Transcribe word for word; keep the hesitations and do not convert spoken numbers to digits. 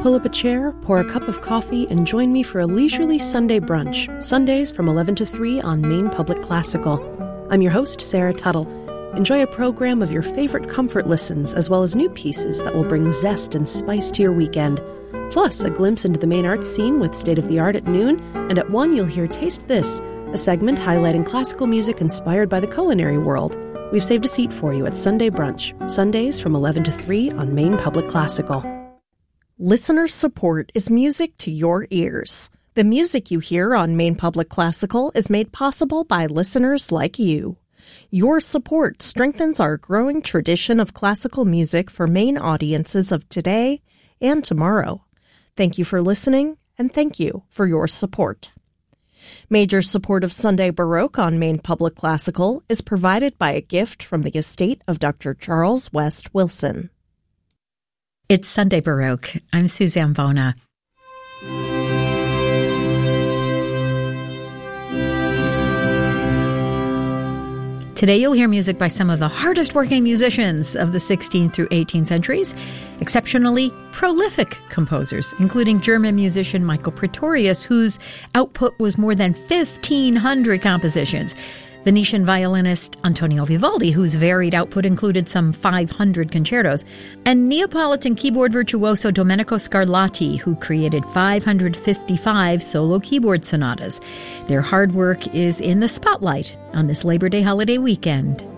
pull up a chair, pour a cup of coffee, and join me for a leisurely Sunday brunch, Sundays from eleven to three on Maine Public Classical. I'm your host, Sarah Tuttle. Enjoy a program of your favorite comfort listens, as well as new pieces that will bring zest and spice to your weekend. Plus, a glimpse into the Maine arts scene with State of the Art at noon, and at one you'll hear Taste This, a segment highlighting classical music inspired by the culinary world. We've saved a seat for you at Sunday Brunch, Sundays from eleven to three on Maine Public Classical. Listener support is music to your ears. The music you hear on Maine Public Classical is made possible by listeners like you. Your support strengthens our growing tradition of classical music for Maine audiences of today and tomorrow. Thank you for listening, and thank you for your support. Major support of Sunday Baroque on Maine Public Classical is provided by a gift from the estate of Doctor Charles West Wilson. It's Sunday Baroque. I'm Suzanne Bona. Today you'll hear music by some of the hardest-working musicians of the sixteenth through eighteenth centuries, exceptionally prolific composers, including German musician Michael Praetorius, whose output was more than fifteen hundred compositions, Venetian violinist Antonio Vivaldi, whose varied output included some five hundred concertos, and Neapolitan keyboard virtuoso Domenico Scarlatti, who created five hundred fifty-five solo keyboard sonatas. Their hard work is in the spotlight on this Labor Day holiday weekend.